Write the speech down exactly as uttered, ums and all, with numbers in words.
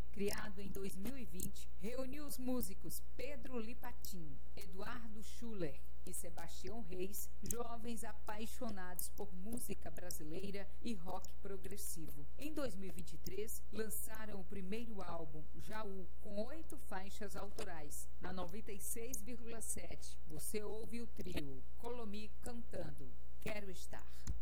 criado em dois mil e vinte, reuniu os músicos Pedro Lipatin, Eduardo Schuller e Sebastião Reis, jovens apaixonados por música brasileira e rock progressivo. Em dois mil e vinte e três, lançaram o primeiro álbum, Jaú, com oito faixas autorais. Na noventa e seis vírgula sete, você ouve o trio Colomi cantando Quero Estar.